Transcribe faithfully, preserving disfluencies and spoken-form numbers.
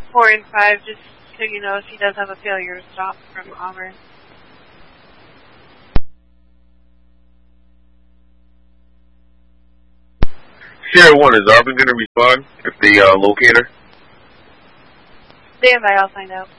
four and five, just so you know if he does have a failure to stop from Auburn. Sierra one, is Auburn going to respond if they uh, locate her? Stand by, I'll find out.